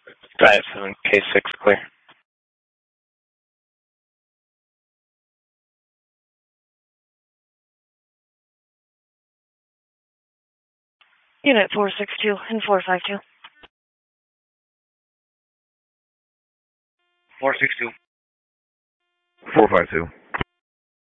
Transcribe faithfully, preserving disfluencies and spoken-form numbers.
Drive seven K six clear. Unit four six two and four five two. four six two. four five two.